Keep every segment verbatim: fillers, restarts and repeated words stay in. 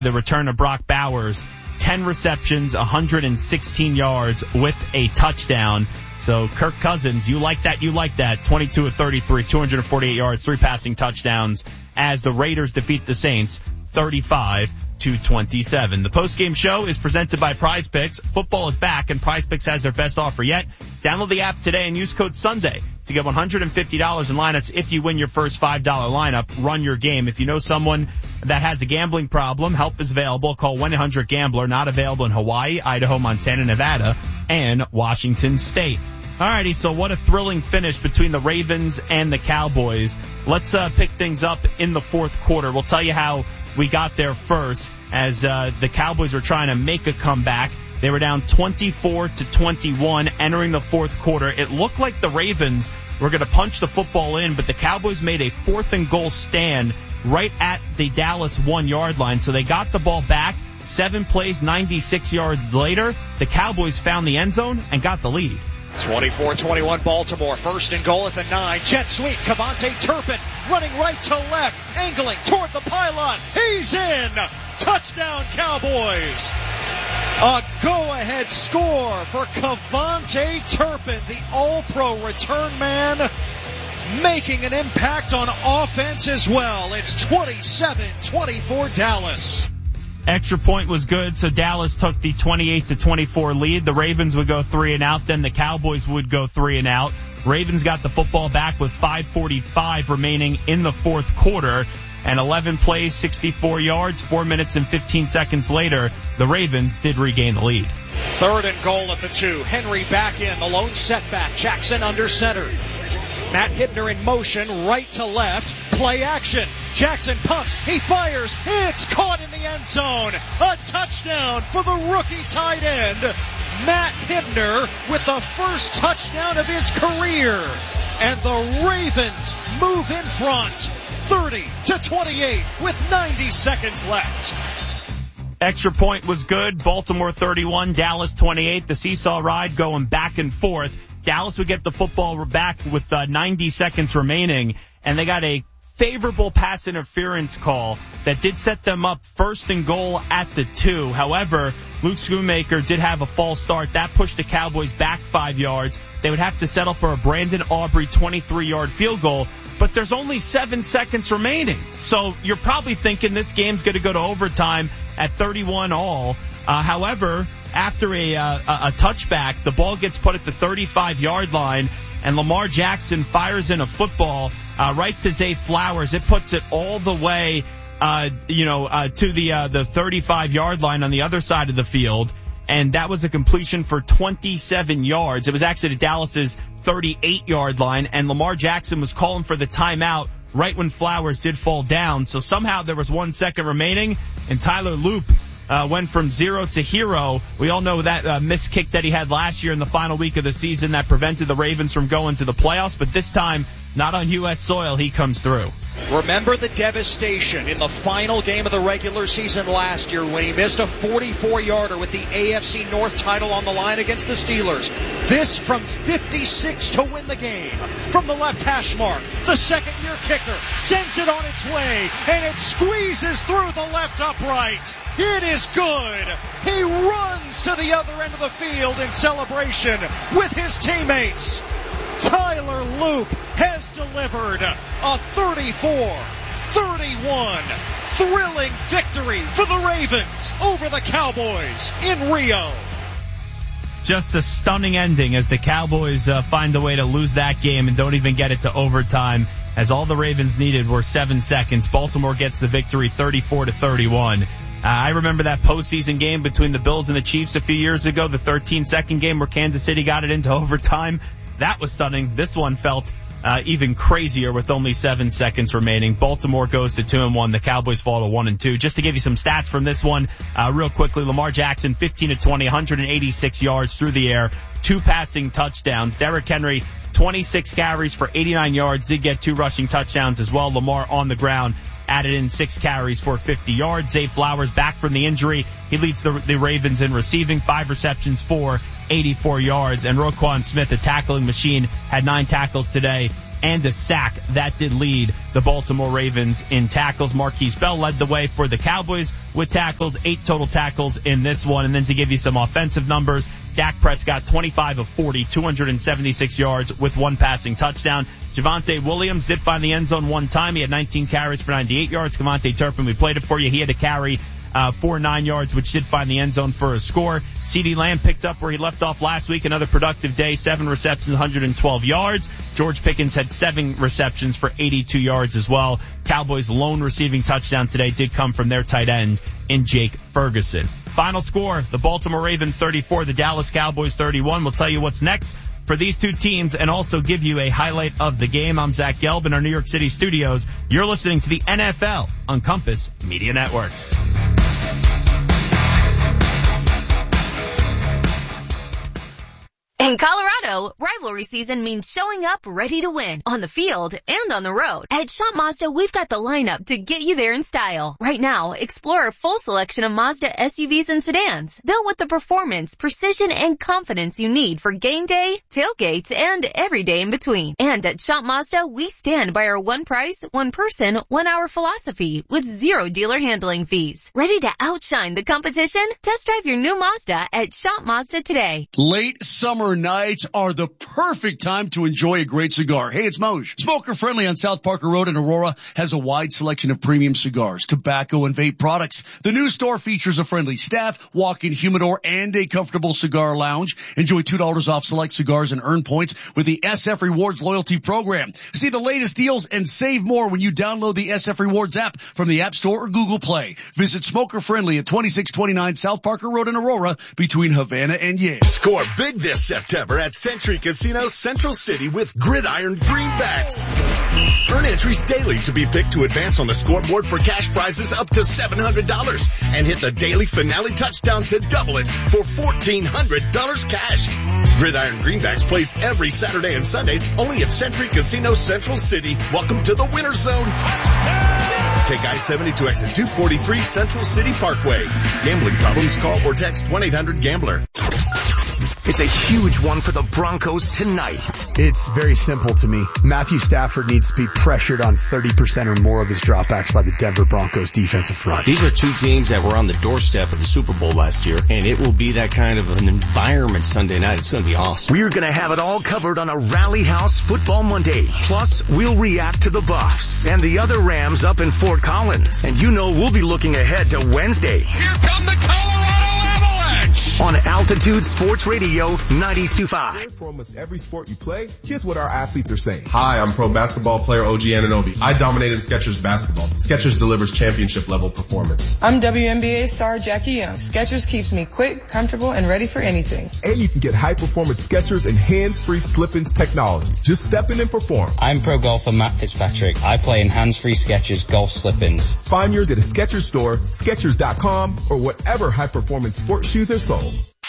The return of Brock Bowers, ten receptions, one hundred sixteen yards with a touchdown. So Kirk Cousins, you like that, you like that. twenty-two of thirty-three, two hundred forty-eight yards, three passing touchdowns as the Raiders defeat the Saints thirty-five to twenty-seven. The postgame show is presented by Prize Picks. Football is back and Prize Picks has their best offer yet. Download the app today and use code Sunday to get one hundred fifty dollars in lineups if you win your first five dollar lineup. Run your game. If you know someone that has a gambling problem, help is available. Call one eight hundred gambler. Not available in Hawaii, Idaho, Montana, Nevada, and Washington State. Alrighty, so what a thrilling finish between the Ravens and the Cowboys. Let's uh, pick things up in the fourth quarter. We'll tell you how we got there first as uh, the Cowboys were trying to make a comeback. They were down twenty-four to twenty-one entering the fourth quarter. It looked like the Ravens were going to punch the football in, but the Cowboys made a fourth and goal stand right at the Dallas one-yard line. So they got the ball back. Seven plays, ninety-six yards later, the Cowboys found the end zone and got the lead. twenty-four twenty-one Baltimore, first and goal at the nine. Jet sweep, Kevontae Turpin running right to left, angling toward the pylon. He's in! Touchdown Cowboys! A go-ahead score for Kevontae Turpin, the all-pro return man, making an impact on offense as well. It's twenty-seven twenty-four Dallas. Extra point was good, so Dallas took the twenty-eight to twenty-four lead. The Ravens would go three and out, then the Cowboys would go three and out. Ravens got the football back with five forty-five remaining in the fourth quarter, and eleven plays, sixty-four yards, four minutes and fifteen seconds later, the Ravens did regain the lead. Third and goal at the two. Henry back in, the lone setback. Jackson under center. Matt Hibner in motion, right to left. Play action. Jackson pumps. He fires. It's caught in the end zone. A touchdown for the rookie tight end, Matt Hibner, with the first touchdown of his career. And the Ravens move in front, thirty to twenty-eight with ninety seconds left. Extra point was good. Baltimore thirty-one, Dallas twenty-eight. The seesaw ride going back and forth. Dallas would get the football back with uh, ninety seconds remaining, and they got a favorable pass interference call that did set them up first and goal at the two. However, Luke Schoonmaker did have a false start. That pushed the Cowboys back five yards. They would have to settle for a Brandon Aubrey twenty-three yard field goal, but there's only seven seconds remaining. So you're probably thinking this game's going to go to overtime at thirty-one all. Uh, however, after a, uh, a touchback, the ball gets put at the thirty-five yard line, and Lamar Jackson fires in a football uh, right to Zay Flowers. It puts it all the way, uh, you know, uh, to the uh, the thirty-five yard line on the other side of the field, and that was a completion for twenty-seven yards. It was actually to Dallas's thirty-eight yard line, and Lamar Jackson was calling for the timeout right when Flowers did fall down. So somehow there was one second remaining, and Tyler Loop Uh, went from zero to hero. We all know that uh, missed kick that he had last year in the final week of the season that prevented the Ravens from going to the playoffs, but this time, not on U S soil, he comes through. Remember the devastation in the final game of the regular season last year when he missed a forty-four yarder with the A F C North title on the line against the Steelers. This from fifty-six to win the game. From the left hash mark, the second-year kicker sends it on its way, and it squeezes through the left upright. It is good. He runs to the other end of the field in celebration with his teammates. Tyler Loop has delivered a thirty-four thirty-one thrilling victory for the Ravens over the Cowboys in Rio. Just a stunning ending as the Cowboys uh, find a way to lose that game and don't even get it to overtime, as all the Ravens needed were seven seconds. Baltimore gets the victory thirty-four to thirty-one. Uh, I remember that postseason game between the Bills and the Chiefs a few years ago, the thirteen second game where Kansas City got it into overtime. That was stunning. This one felt uh, even crazier with only seven seconds remaining. Baltimore goes to two and one. The Cowboys fall to one and two. Just to give you some stats from this one, uh, real quickly, Lamar Jackson, fifteen to twenty, one hundred eighty-six yards through the air, two passing touchdowns. Derrick Henry, twenty-six carries for eighty-nine yards, did get two rushing touchdowns as well. Lamar on the ground added in six carries for fifty yards. Zay Flowers back from the injury. He leads the, the Ravens in receiving, five receptions for eighty-four yards. And Roquan Smith, a tackling machine, had nine tackles today and a sack. That did lead the Baltimore Ravens in tackles. Marquise Bell led the way for the Cowboys with tackles, eight total tackles in this one. And then to give you some offensive numbers, Dak Prescott, twenty-five of forty, two hundred seventy-six yards with one passing touchdown. Javonte Williams did find the end zone one time. He had nineteen carries for ninety-eight yards. Kevontae Turpin, we played it for you. He had to carry Uh, four nine yards, which did find the end zone for a score. CeeDee Lamb picked up where he left off last week. Another productive day, seven receptions, one hundred twelve yards. George Pickens had seven receptions for eighty-two yards as well. Cowboys' lone receiving touchdown today did come from their tight end in Jake Ferguson. Final score, the Baltimore Ravens thirty-four, the Dallas Cowboys thirty-one. We'll tell you what's next for these two teams and also give you a highlight of the game. I'm Zach Gelb in our New York City studios. You're listening to the N F L on Compass Media Networks. In Colorado, rivalry season means showing up ready to win on the field and on the road. At Shop Mazda, we've got the lineup to get you there in style. Right now, explore a full selection of Mazda S U Vs and sedans built with the performance, precision, and confidence you need for game day, tailgates, and every day in between. And at Shop Mazda, we stand by our one price, one person, one hour philosophy with zero dealer handling fees. Ready to outshine the competition? Test drive your new Mazda at Shop Mazda today. Late summer nights are the perfect time to enjoy a great cigar. Hey, it's Moj. Smoker Friendly on South Parker Road in Aurora has a wide selection of premium cigars, tobacco, and vape products. The new store features a friendly staff, walk-in humidor, and a comfortable cigar lounge. Enjoy two dollars off select cigars and earn points with the S F Rewards loyalty program. See the latest deals and save more when you download the S F Rewards app from the App Store or Google Play. Visit Smoker Friendly at twenty-six twenty-nine South Parker Road in Aurora between Havana and Yale. Score big this September at Century Casino Central City with Gridiron Greenbacks. Earn entries daily to be picked to advance on the scoreboard for cash prizes up to seven hundred dollars and hit the daily finale touchdown to double it for fourteen hundred dollars cash. Gridiron Greenbacks plays every Saturday and Sunday only at Century Casino Central City. Welcome to the winner zone. Take I seventy to exit two forty-three Central City Parkway. Gambling problems? Call or text one eight hundred gambler. It's a huge one for the Broncos tonight. It's very simple to me. Matthew Stafford needs to be pressured on thirty percent or more of his dropbacks by the Denver Broncos defensive front. These are two teams that were on the doorstep of the Super Bowl last year, and it will be that kind of an environment Sunday night. It's going to be awesome. We're going to have it all covered on a Rally House Football Monday. Plus, we'll react to the Buffs and the other Rams up in Fort Collins. And you know we'll be looking ahead to Wednesday. Here come the Colorado Avalanche! On Altitude Sports Radio ninety-two point five. For almost every sport you play, here's what our athletes are saying. Hi, I'm pro basketball player O G Anunoby. I dominated Skechers basketball. Skechers delivers championship level performance. I'm W N B A star Jackie Young. Skechers keeps me quick, comfortable, and ready for anything. And you can get high performance Skechers and hands-free slip-ins technology. Just step in and perform. I'm pro golfer Matt Fitzpatrick. I play in hands-free Skechers golf slip-ins. Find yours at a Skechers store, Skechers dot com, or whatever high performance sports shoes are sold.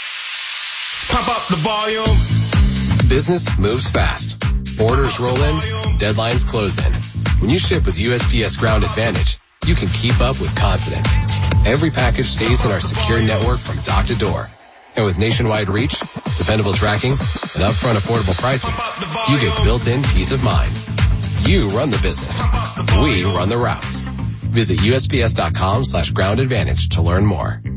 Pump up the volume. Business moves fast. Orders roll in, deadlines close in. When you ship with U S P S Ground Advantage, you can keep up with confidence. Every package stays in our secure network from dock to door. And with nationwide reach, dependable tracking, and upfront affordable pricing, you get built-in peace of mind. You run the business. We run the routes. Visit U S P S dot com slash ground advantage to learn more.